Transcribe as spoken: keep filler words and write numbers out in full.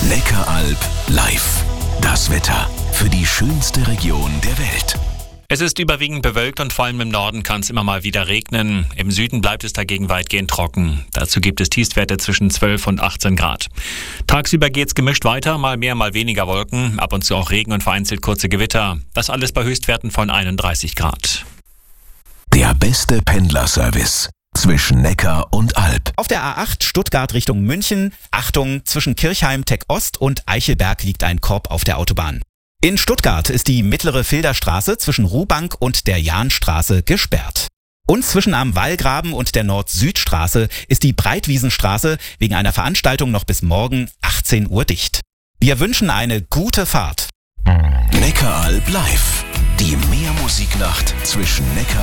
Neckaralb live. Das Wetter für die schönste Region der Welt. Es ist überwiegend bewölkt und vor allem im Norden kann es immer mal wieder regnen. Im Süden bleibt es dagegen weitgehend trocken. Dazu gibt es Tiefstwerte zwischen zwölf und achtzehn Grad. Tagsüber geht's gemischt weiter, mal mehr, mal weniger Wolken, ab und zu auch Regen und vereinzelt kurze Gewitter. Das alles bei Höchstwerten von einunddreißig Grad. Der beste Pendlerservice zwischen Neckar und Alb. Auf der A acht Stuttgart Richtung München. Achtung, zwischen Kirchheim, Tech Ost und Eichelberg liegt ein Korb auf der Autobahn. In Stuttgart ist die mittlere Filderstraße zwischen Ruhbank und der Jahnstraße gesperrt. Und zwischen am Wallgraben und der Nord-Süd-Straße ist die Breitwiesenstraße wegen einer Veranstaltung noch bis morgen achtzehn Uhr dicht. Wir wünschen eine gute Fahrt. Neckaralb live. Die Meermusiknacht zwischen Neckar